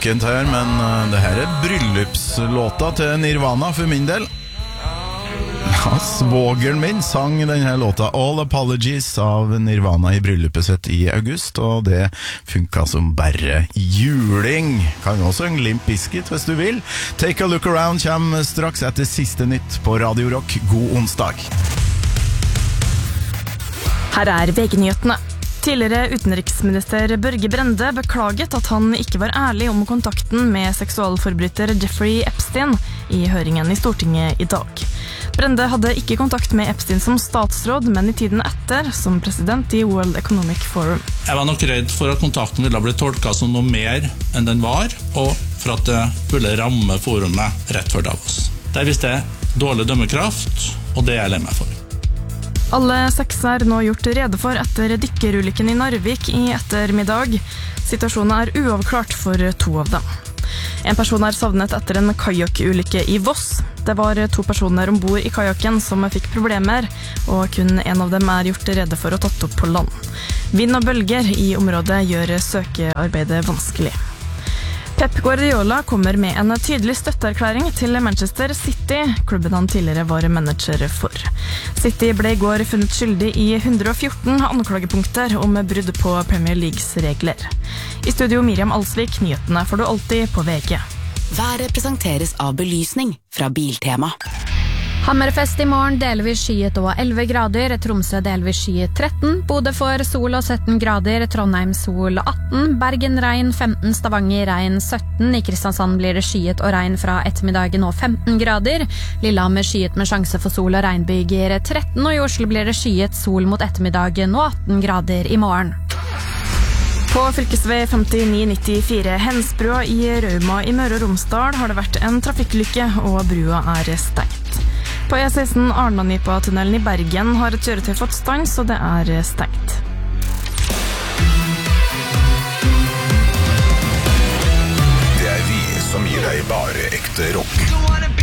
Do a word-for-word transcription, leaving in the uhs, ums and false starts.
ukjent her, men uh, det her er bryllupslåta til Nirvana for min del. Ja, svågeren min sang denne låta All Apologies av Nirvana i bryllupet sitt i august, og det funka som bare juling. Kan jo også en Limp Bizkit hvis du vil. Take a Look Around kommer straks etter siste nytt på Radio Rock. God onsdag. Her er V G-nyhetene. Tidligere utenriksminister Børge Brende beklaget at han ikke var ærlig om kontakten med seksualforbryter Jeffrey Epstein i høringen i Stortinget i dag. Brende hadde ikke kontakt med Epstein som statsråd, men i tiden etter som president i World Economic Forum. Jeg var nok redd for at kontakten ville bli tolket som noe mer enn den var, og for at det ville ramme forumet rett før Davos. Der viste jeg dårlig dømmekraft, og det er jeg lei meg for. Alle seks er nå gjort rede for etter dykkerulykken i Narvik i ettermiddag. Situasjonen er uavklart for to av dem. En person er savnet etter en kajakulykke i Voss. Det var to personer ombord i kajakken som fikk problemer, og kun en av dem er gjort rede for å tatt opp på land. Vind og bølger i området gjør søkearbeidet vanskelig. Pep Guardiola kommer med en tydelig støtteerklæring til Manchester City, klubben han tidligere var manager for. City ble i går funnet skyldig i one hundred fourteen anklagepunkter om brudd på Premier Leagues regler. I studio Miriam Alsvik, nyhetene får du alltid på V G. Været presenteres av belysning fra Biltema. Hammerfest i morgen, delvis skyet og elleve grader, Tromsø delvis skyet tretten, Bodø for sol og sytten grader, Trondheim sol atten, Bergen regn femten, Stavanger regn sytten, i Kristiansand blir det skyet og regn fra ettermiddagen og femten grader, Lillehammer skyet med sjanse for sol og regnbyger tretten, og i Oslo blir det skyet sol mot ettermiddagen og atten grader i morgen. På fylkesvei femtini nittifire Hensbrua i Rauma i Møre og Romsdal har det vært en trafikklykke, og brua er stengt. På E seksten Arnanipa-tunnelen i Bergen har et kjøretøy fått stans, og det er stengt. Det er vi som gir deg bare ekte rock.